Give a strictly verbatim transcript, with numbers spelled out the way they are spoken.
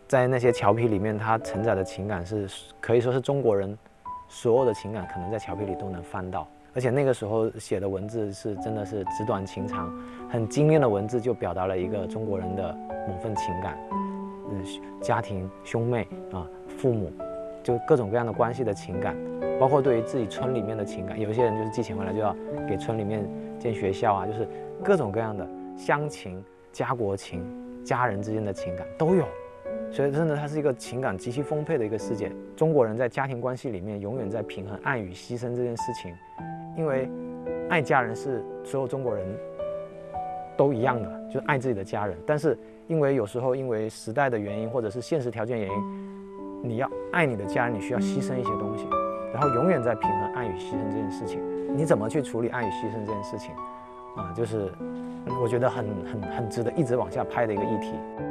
在那些荞皮里面，它承载的情感是可以说是中国人所有的情感，可能在荞皮里都能翻到。而且那个时候写的文字是真的是纸短情长，很精炼的文字就表达了一个中国人的某份情感，嗯，家庭、兄妹啊、父母，就各种各样的关系的情感，包括对于自己村里面的情感。有些人就是寄钱回来就要给村里面建学校啊，就是各种各样的乡情、家国情、家人之间的情感都有。所以真的，它是一个情感极其丰沛的一个世界。中国人在家庭关系里面永远在平衡爱与牺牲这件事情，因为爱家人是所有中国人都一样的，就是爱自己的家人。但是因为有时候因为时代的原因或者是现实条件原因，你要爱你的家人，你需要牺牲一些东西，然后永远在平衡爱与牺牲这件事情。你怎么去处理爱与牺牲这件事情啊？就是我觉得很很很值得一直往下拍的一个议题。